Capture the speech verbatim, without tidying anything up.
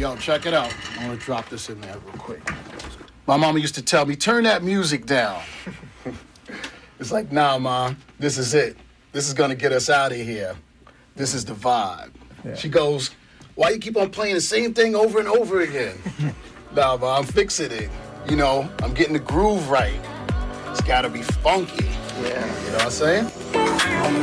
Yo, check it out. I want to drop this in there real quick. My mama used to tell me, turn that music down. It's like, nah, Mom, this is it. This is going to get us out of here. This is the vibe. Yeah. She goes, why you keep on playing the same thing over and over again? Nah, Mom, I'm fixing it. You know, I'm getting the groove right. It's got to be funky. Yeah. You know what I'm saying?